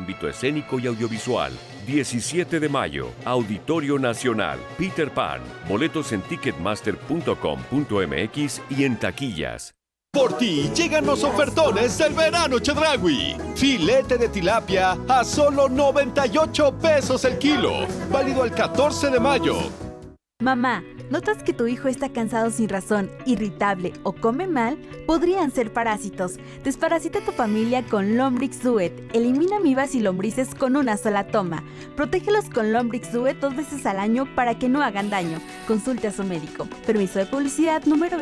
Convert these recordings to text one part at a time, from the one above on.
ámbito escénico y audiovisual. 17 de mayo, Auditorio Nacional, Peter Pan. Boletos en ticketmaster.com.mx y en taquillas. Por ti llegan los ofertones del verano Chedraui. Filete de tilapia a solo 98 pesos el kilo. Válido el 14 de mayo. Mamá, ¿notas que tu hijo está cansado sin razón, irritable o come mal? Podrían ser parásitos. Desparasita a tu familia con Lombrix Duet. Elimina amibas y lombrices con una sola toma. Protégelos con Lombrix Duet 2 veces al año para que no hagan daño. Consulte a su médico. Permiso de publicidad número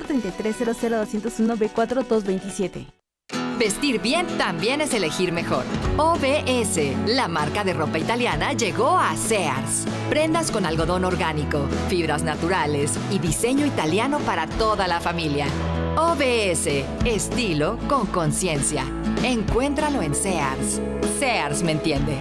2433002001B4227. Vestir bien también es elegir mejor. OBS, la marca de ropa italiana, llegó a Sears. Prendas con algodón orgánico, fibras naturales y diseño italiano para toda la familia. OBS, estilo con conciencia. Encuéntralo en Sears. Sears me entiende.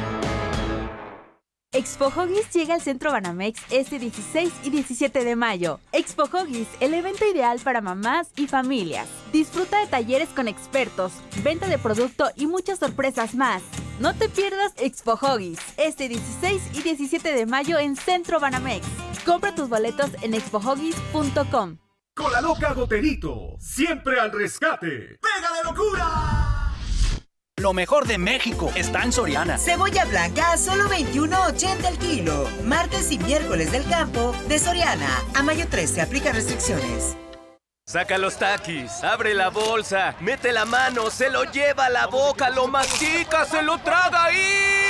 Expo Huggies llega al Centro Banamex este 16 y 17 de mayo. Expo Huggies, el evento ideal para mamás y familias. Disfruta de talleres con expertos, venta de producto y muchas sorpresas más. No te pierdas Expo Huggies este 16 y 17 de mayo en Centro Banamex. Compra tus boletos en expohuggies.com. Con la loca Goterito, siempre al rescate. ¡Pega de locura! Lo mejor de México está en Soriana. Cebolla blanca a solo $21.80 el kilo. Martes y miércoles del campo de Soriana. A mayo 13 aplica restricciones. Saca los taquis, abre la bolsa, mete la mano, se lo lleva a la boca, lo mastica, se lo traga y...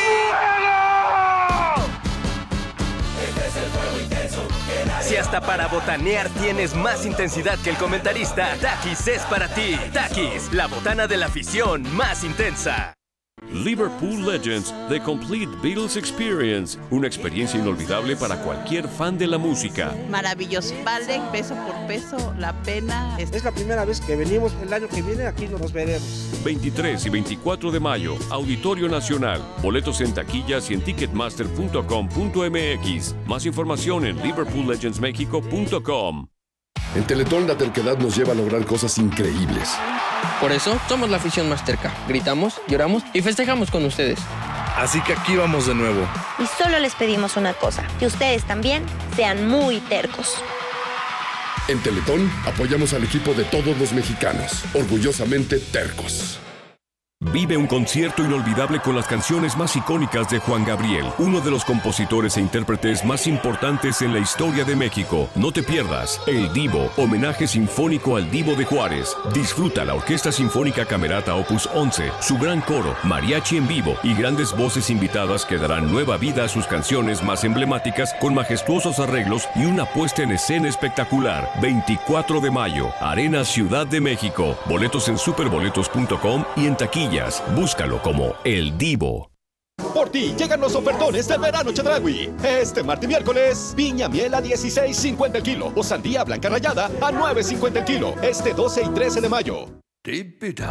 Este es el fuego intenso. Si hasta para botanear tienes más intensidad que el comentarista, Takis es para ti. Takis, la botana de la afición más intensa. Liverpool Legends, The Complete Beatles Experience. Una experiencia inolvidable para cualquier fan de la música. Maravilloso. Vale peso por peso la pena. Es la primera vez que venimos. El año que viene aquí nos veremos. 23 y 24 de mayo, Auditorio Nacional. Boletos en taquillas y en ticketmaster.com.mx. Más información en liverpoollegendsmexico.com. En Teletón la terquedad nos lleva a lograr cosas increíbles. Por eso somos la afición más terca. Gritamos, lloramos y festejamos con ustedes. Así que aquí vamos de nuevo. Y solo les pedimos una cosa, que ustedes también sean muy tercos. En Teletón apoyamos al equipo de todos los mexicanos, orgullosamente tercos. Vive un concierto inolvidable con las canciones más icónicas de Juan Gabriel, uno de los compositores e intérpretes más importantes en la historia de México. No te pierdas El Divo, homenaje sinfónico al Divo de Juárez. Disfruta la Orquesta Sinfónica Camerata Opus 11, su gran coro, mariachi en vivo y grandes voces invitadas que darán nueva vida a sus canciones más emblemáticas con majestuosos arreglos y una puesta en escena espectacular. 24 de mayo, Arena Ciudad de México. Boletos en superboletos.com y en taquilla. Búscalo como El Divo. Por ti llegan los ofertones del verano Chedraui. Este martes y miércoles, piña miel a $16.50 el kilo o sandía blanca rallada a $9.50 el kilo. Este 12 y 13 de mayo. Keep it up.